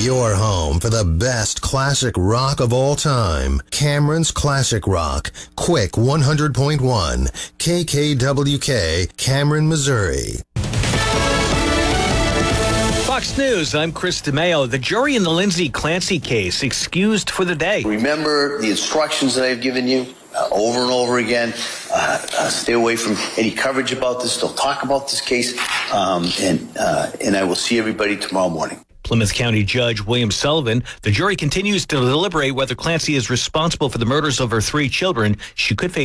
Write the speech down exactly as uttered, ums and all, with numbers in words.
your home for the best classic rock of all time. Cameron's Classic Rock. Quick one hundred point one. K K W K, Cameron, Missouri. Fox News, I'm Chris DeMeo. The jury in the Lindsay Clancy case excused for the day. Remember the instructions that I've given you uh, over and over again. Uh, uh, stay away from any coverage about this. Don't talk about this case. Um, and, uh, and I will see everybody tomorrow morning. Plymouth County Judge William Sullivan. The jury continues to deliberate whether Clancy is responsible for the murders of her three children. She could face